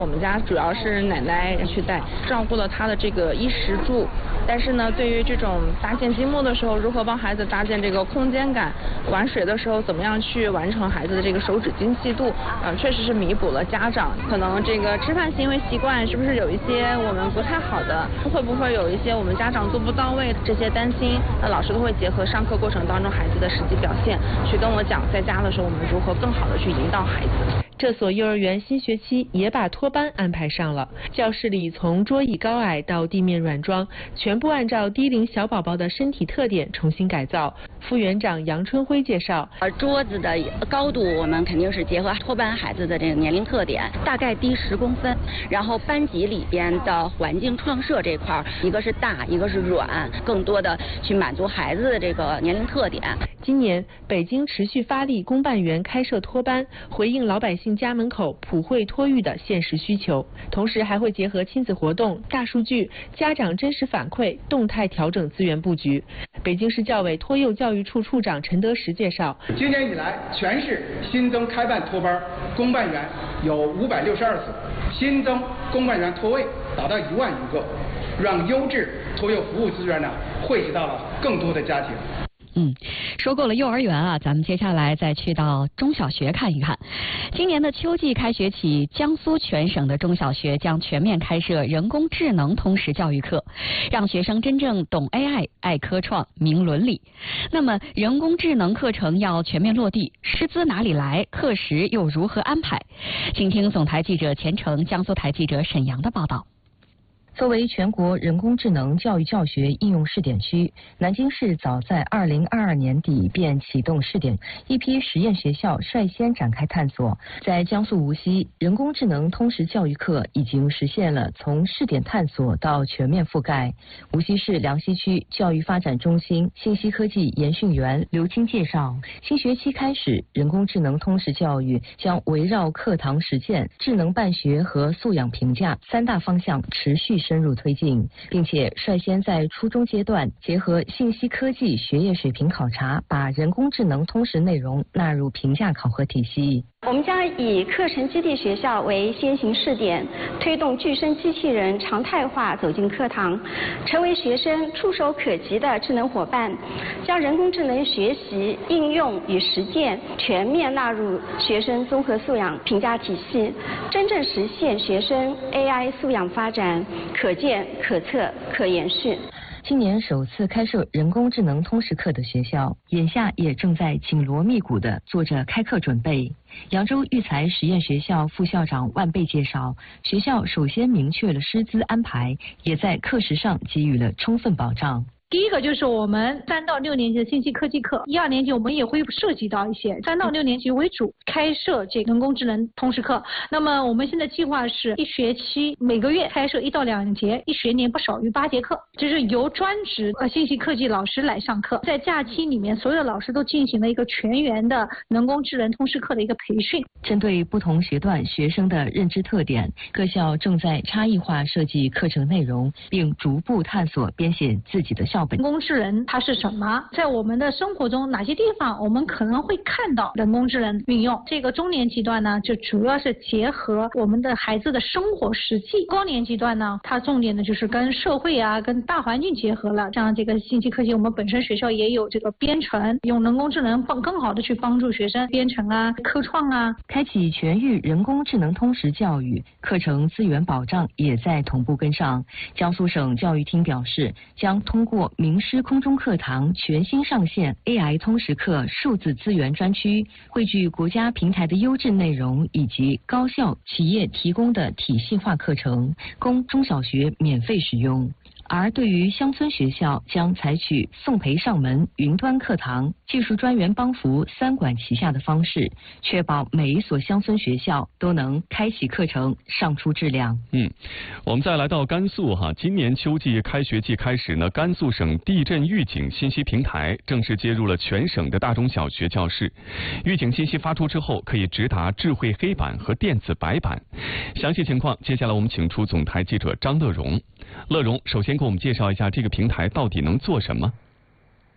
我们家主要是奶奶去带，照顾了他的这个衣食住。但是呢，对于这种搭建积木的时候，如何帮孩子搭建这个空间感，玩水的时候怎么样去完成孩子的这个手指精细度，确实是弥补了家长可能这个吃饭行为习惯是不是有一些我们不太好的，会不会有一些我们家长做不到位，这些担心，老师都会结合上课过程当中孩子的实际表现，去跟我讲在家的时候我们如何更好的去引导孩子。 这所幼儿园新学期也把托班安排上了，教室里从桌椅高矮到地面软装，全部按照低龄小宝宝的身体特点重新改造。副园长杨春辉介绍， 桌子的高度我们肯定是结合托班孩子的这个年龄特点，大概低10公分。然后班级里边的环境创设这块，一个是大，一个是软，更多的去满足孩子的这个年龄特点。 今年北京持续发力公办园开设托班，回应老百姓家门口普惠托育的现实需求，同时还会结合亲子活动、大数据、家长真实反馈，动态调整资源布局。北京市教委托幼教育处处长陈德实介绍， 今年以来，全市新增开办托班公办园有562所，新增公办园托位达到1万余个，让优质托幼服务资源惠及到了更多的家庭。 说过了幼儿园啊，咱们接下来再去到中小学看一看。今年的秋季开学起，江苏全省的中小学将全面开设人工智能通识教育课，让学生真正懂 AI、爱科创、明伦理。那么，人工智能课程要全面落地，师资哪里来？课时又如何安排？请听总台记者钱程、江苏台记者沈阳的报道。 作为全国人工智能教育教学应用试点区，南京市早在2022年底便启动试点，一批实验学校率先展开探索。在江苏无锡，人工智能通识教育课已经实现了从试点探索到全面覆盖。无锡市梁溪区教育发展中心信息科技研训员刘青介绍，新学期开始，人工智能通识教育将围绕课堂实践、智能办学和素养评价3大方向持续深入推进，并且率先在初中阶段结合信息科技学业水平考察，把人工智能通识内容纳入评价考核体系。 我们将以课程基地学校为先行试点，推动具身机器人常态化走进课堂，成为学生触手可及的智能伙伴，将人工智能学习、应用与实践全面纳入学生综合素养评价体系，真正实现学生 AI 素养发展可见、可测、可延续。 今年首次开设人工智能通识课的学校，眼下也正在紧锣密鼓地做着开课准备。扬州育才实验学校副校长万贝介绍，学校首先明确了师资安排，也在课时上给予了充分保障。 第一个就是我们3到6年级的信息科技课，1、2年级我们也会涉及到一些，3到6年级为主开设这个人工智能通识课。那么我们现在计划是1学期每个月开设1到2节，1学年不少于8节课，就是由专职信息科技老师来上课。在假期里面，所有的老师都进行了一个全员的人工智能通识课的一个培训。 针对不同学段学生的认知特点，各校正在差异化设计课程内容，并逐步探索编写自己的校本。 人工智能它是什么？在我们的生活中哪些地方我们可能会看到人工智能运用？这个中年级段呢，就主要是结合我们的孩子的生活实际；高年级段呢，它重点的就是跟社会啊、跟大环境结合了。像这个信息科技，我们本身学校也有这个编程，用人工智能更好的去帮助学生编程啊、科创啊。 开启全域人工智能通识教育，课程资源保障也在同步跟上。江苏省教育厅表示，将通过名师空中课堂全新上线 AI 通识课数字资源专区，汇聚国家平台的优质内容以及高校企业提供的体系化课程，供中小学免费使用。而对于乡村学校，将采取送培上门、云端课堂、技术专员帮扶3管齐下的方式，确保每一所乡村学校都能开启课程，上出质量。 我们再来到甘肃今年秋季开学季开始呢，甘肃省地震预警信息平台正式接入了全省的大中小学教室。预警信息发出之后，可以直达智慧黑板和电子白板。详细情况，接下来我们请出总台记者张乐荣。乐荣，首先给我们介绍一下这个平台到底能做什么？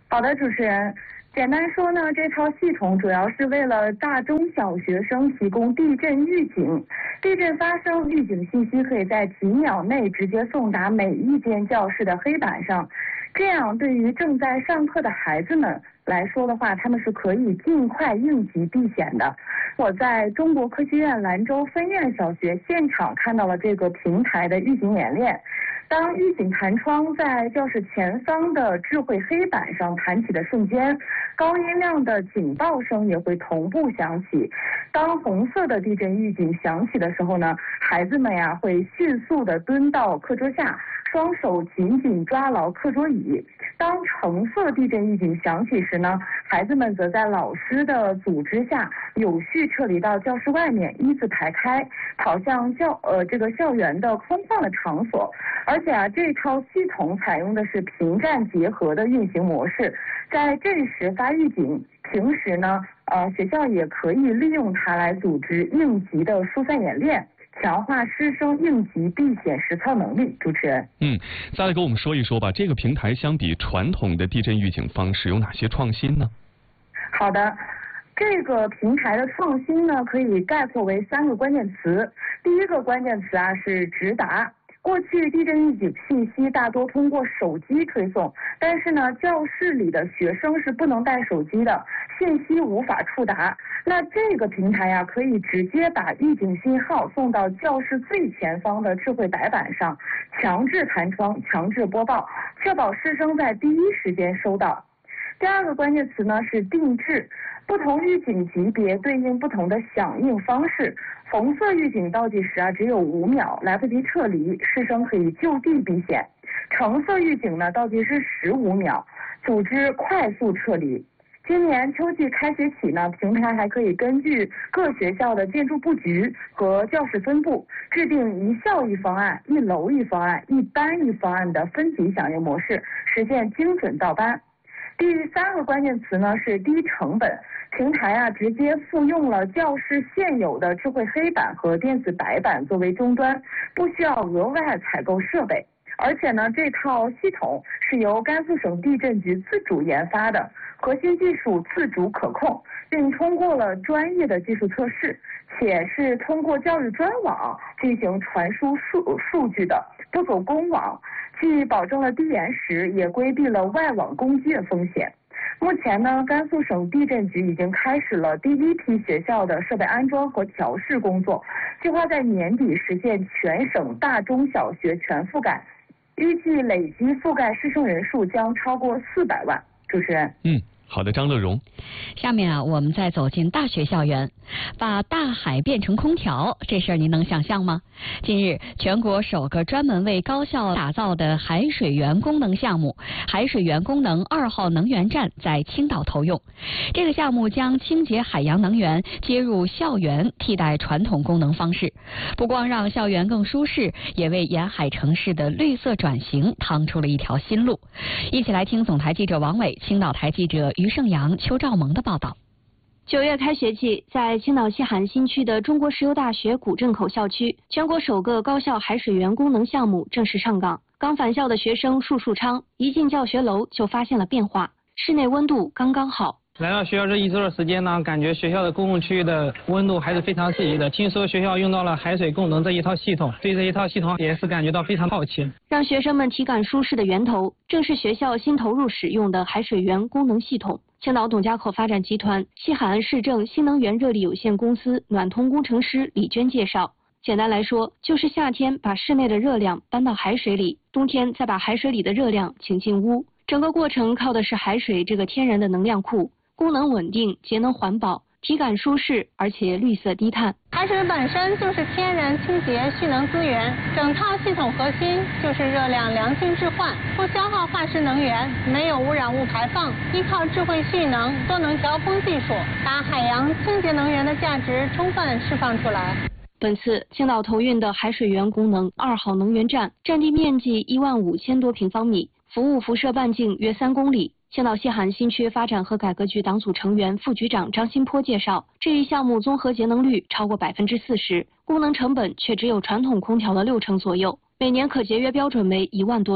好的，主持人。简单说呢，这套系统主要是为了大中小学生提供地震预警。地震发生，预警信息可以在几秒内直接送达每一间教室的黑板上。这样对于正在上课的孩子们来说的话，他们是可以尽快应急避险的。我在中国科学院兰州分院小学现场看到了这个平台的预警演练。当预警弹窗在教室前方的智慧黑板上弹起的瞬间，高音量的警报声也会同步响起。当红色的地震预警响起的时候呢，孩子们呀会迅速地蹲到课桌下，双手紧紧抓牢课桌椅。当橙色地震预警响起时呢，孩子们则在老师的组织下有序撤离到教室外面，依次排开，跑向校园的空旷的场所。而且这套系统采用的是平战结合的运行模式，在震时发预警，平时呢，学校也可以利用它来组织应急的疏散演练，强化师生应急避险实操能力。主持人， 再来给我们说一说吧，这个平台相比传统的地震预警方式有哪些创新呢？ 好的。这个平台的创新呢，可以概括为3个关键词。第一个关键词是直达。过去地震预警信息大多通过手机推送，但是呢，教室里的学生是不能带手机的，信息无法触达。那这个平台可以直接把预警信号送到教室最前方的智慧白板上，强制弹窗，强制播报，确保师生在第一时间收到。第二个关键词呢是定制，不同预警级别对应不同的响应方式。红色预警倒计时只有5秒，来不及撤离，师生可以就地避险。橙色预警呢倒计时15秒，组织快速撤离。今年秋季开学起呢，平台还可以根据各学校的建筑布局和教室分布，制定一校一方案、一楼一方案、一班一方案的分级响应模式，实现精准到班。第3个关键词呢是低成本，平台直接复用了教室现有的智慧黑板和电子白板作为终端，不需要额外采购设备。而且呢，这套系统是由甘肃省地震局自主研发的，核心技术自主可控，并通过了专业的技术测试，且是通过教育专网进行传输数据的，不走公网，既保证了低延时，也规避了外网攻击的风险。目前呢，甘肃省地震局已经开始了第1批学校的设备安装和调试工作，计划在年底实现全省大中小学全覆盖，预计累计覆盖师生人数将超过400万。主持人， 好的，张乐荣。 下面我们再走进大学校园，把大海变成空调，这事儿您能想象吗？近日，全国首个专门为高校打造的海水源功能项目——海水源功能2号能源站在青岛投用。这个项目将清洁海洋能源接入校园，替代传统供能方式，不光让校园更舒适，也为沿海城市的绿色转型趟出了一条新路。一起来听总台记者王伟、青岛台记者于胜阳、邱兆萌的报道。 9月开学季，在青岛西海新区的中国石油大学古镇口校区，全国首个高校海水源功能项目正式上岗。刚返校的学生束树昌一进教学楼就发现了变化，室内温度刚刚好。 来到学校这1周的时间呢，感觉学校的公共区域的温度还是非常适宜的。听说学校用到了海水功能这一套系统，对这一套系统也是感觉到非常好奇。 让学生们体感舒适的源头，正是学校新投入使用的海水源功能系统。青岛董家口发展集团西海岸市政新能源热力有限公司暖通工程师李娟介绍，简单来说，就是夏天把室内的热量搬到海水里，冬天再把海水里的热量请进屋。整个过程靠的是海水这个天然的能量库，功能稳定、节能环保、体感舒适，而且绿色低碳。 海水本身就是天然清洁蓄能资源，整套系统核心就是热量良性置换，不消耗化石能源，没有污染物排放，依靠智慧蓄能、多能调峰技术，把海洋清洁能源的价值充分释放出来。 本次青岛投运的海水源功能2号能源站，占地面积15000多平方米，服务辐射半径约3公里。青岛西海新区发展和改革局党组成员、副局长张新坡介绍，这一项目综合节能率超过40%，功能成本却只有传统空调的60%左右，每年可节约标准为1万多吨。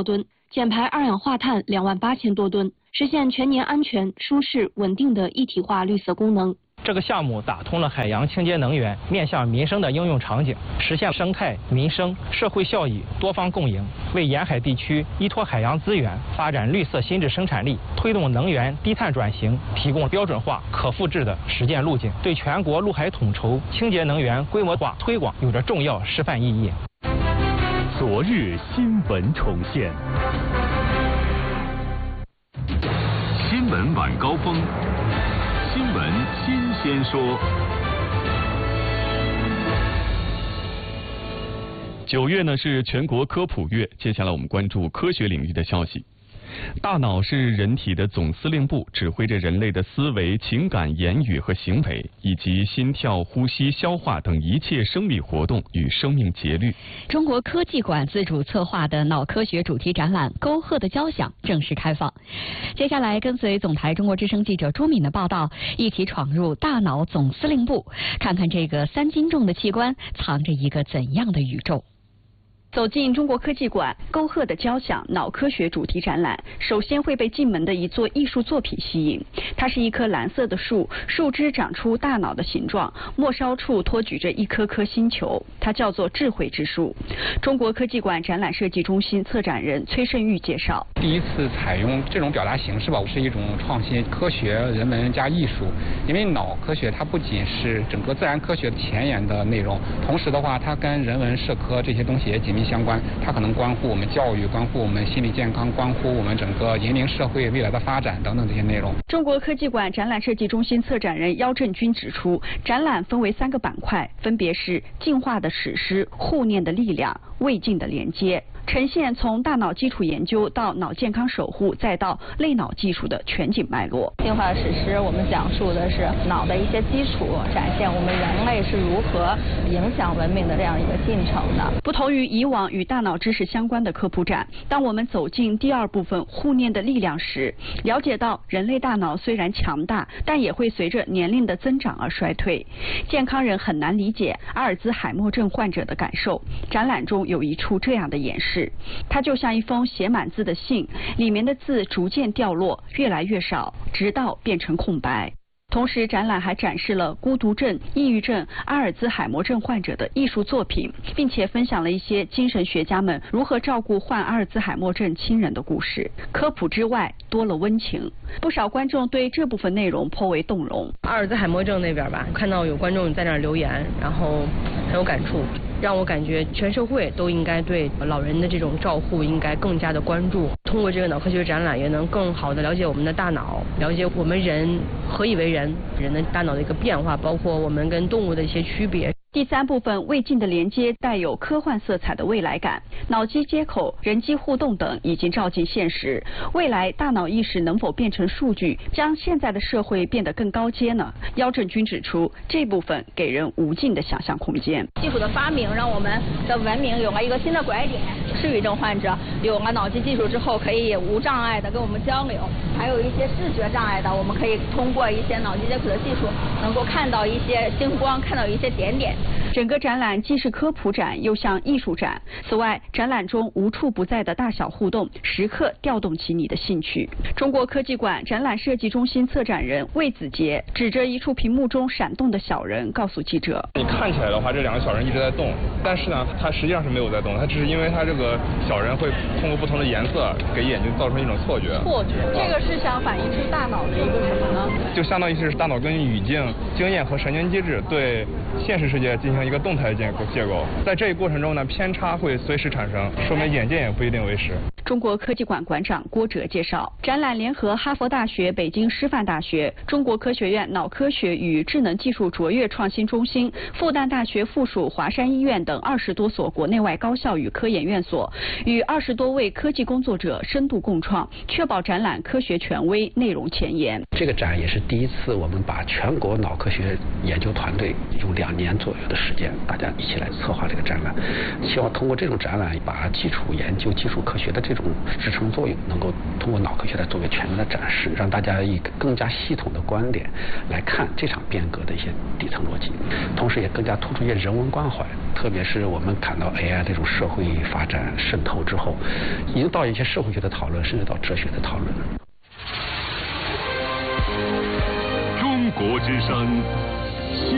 减排二氧化碳28000多吨，实现全年安全、舒适、稳定的一体化绿色功能。 这个项目打通了海洋清洁能源面向民生的应用场景，实现生态、民生、社会效益多方共赢，为沿海地区依托海洋资源发展绿色新质生产力、推动能源低碳转型提供标准化、可复制的实践路径，对全国陆海统筹清洁能源规模化推广有着重要示范意义。 昨日新闻重现，新闻晚高峰。新闻新鲜说 ，9月呢是全国科普月，接下来我们关注科学领域的消息。大脑是人体的总司令部，指挥着人类的思维、情感、言语和行为，以及心跳、呼吸、消化等一切生理活动与生命节律。 中国科技馆自主策划的脑科学主题展览《沟壑的交响》正式开放。接下来跟随总台中国之声记者朱敏的报道，一起闯入大脑总司令部，看看这个3斤重的器官藏着一个怎样的宇宙。 走进中国科技馆《沟壑的交响》脑科学主题展览，首先会被进门的一座艺术作品吸引。它是一棵蓝色的树，树枝长出大脑的形状，末梢处托举着一颗颗星球，它叫做智慧之树。中国科技馆展览设计中心策展人崔胜玉介绍， 第一次采用这种表达形式吧，是一种创新，科学、人文加艺术。因为脑科学它不仅是整个自然科学前沿的内容，同时的话，它跟人文社科这些东西也紧密相关，它可能关乎我们教育，关乎我们心理健康，关乎我们整个引领社会未来的发展等等这些内容。 中国科技馆展览设计中心策展人姚振军指出，展览分为3个板块，分别是进化的史诗、护念的力量、未尽的连接，呈现从大脑基础研究到脑健康守护，再到类脑技术的全景脉络。 进化史诗，我们讲述的是脑的一些基础，展现我们人类是如何影响文明的这样一个进程的。 不同于以往与大脑知识相关的科普展，当我们走进第2部分护念的力量时，了解到人类大脑虽然强大，但也会随着年龄的增长而衰退。健康人很难理解阿尔兹海默症患者的感受。展览中有一处这样的演示，它就像一封写满字的信，里面的字逐渐掉落，越来越少，直到变成空白。同时，展览还展示了孤独症、抑郁症、阿尔兹海默症患者的艺术作品，并且分享了一些精神学家们如何照顾患阿尔兹海默症亲人的故事。科普之外，多了温情。不少观众对这部分内容颇为动容。 阿尔兹海默症那边吧，看到有观众在那儿留言，然后很有感触，让我感觉全社会都应该对老人的这种照护应该更加的关注。通过这个脑科学展览，也能更好的了解我们的大脑，了解我们人何以为人，人的大脑的一个变化，包括我们跟动物的一些区别。 第3部分未尽的连接带有科幻色彩的未来感，脑机接口、人机互动等已经照进现实。未来大脑意识能否变成数据，将现在的社会变得更高阶呢？姚振军指出，这部分给人无尽的想象空间。 技术的发明让我们的文明有了一个新的拐点，失语症患者有了脑机技术之后，可以无障碍的跟我们交流，还有一些视觉障碍的，我们可以通过一些脑机接口的技术，能够看到一些星光，看到一些点点。 整个展览既是科普展，又像艺术展。此外，展览中无处不在的大小互动，时刻调动起你的兴趣。中国科技馆展览设计中心策展人魏子杰指着一处屏幕中闪动的小人，告诉记者：“ 你看起来的话，这2个小人一直在动，但是呢，它实际上是没有在动，它只是因为它这个小人会通过不同的颜色给眼睛造成一种错觉。 这个是想反映出大脑的一个什么呢？ 就相当于是大脑根据语境、经验和神经机制对现实世界进行一个动态结构，在这一过程中呢，偏差会随时产生，说明眼见也不一定为实。” 中国科技馆馆长郭哲介绍，展览联合哈佛大学、北京师范大学、中国科学院脑科学与智能技术卓越创新中心、复旦大学附属华山医院等20多所国内外高校与科研院所，与20多位科技工作者深度共创，确保展览科学权威、内容前沿。 这个展也是第一次，我们把全国脑科学研究团队用2年左右的时间，大家一起来策划这个展览，希望通过这种展览，把基础研究、基础科学的这种支撑作用，能够通过脑科学来作为全面的展示，让大家以更加系统的观点来看这场变革的一些底层逻辑，同时也更加突出一些人文关怀， 特别是我们看到 AI 这种社会发展渗透之后，已经到一些社会学的讨论，甚至到哲学的讨论。 中国之声